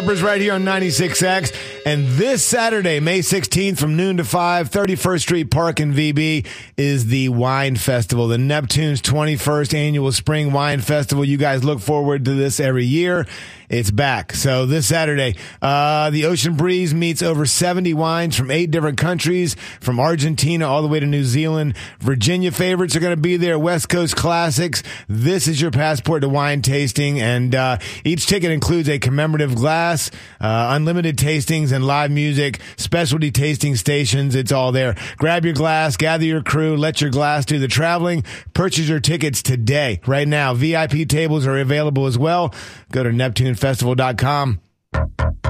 Right here on 96X. And this Saturday, May 16th from noon to 5, 31st Street Park in VB is the Wine Festival, the Neptune's 21st annual Spring Wine Festival. You guys look forward to this every year. It's back. So this Saturday, the Ocean Breeze meets over 70 wines from 8 different countries, from Argentina all the way to New Zealand. Virginia favorites are going to be there, West Coast classics. This is your passport to wine tasting, and each ticket includes a commemorative glass, unlimited tastings and live music, specialty tasting stations. It's all there. Grab your glass, gather your crew, let your glass do the traveling. Purchase your tickets today, right now. VIP tables are available as well. Go to NeptuneFestival.com.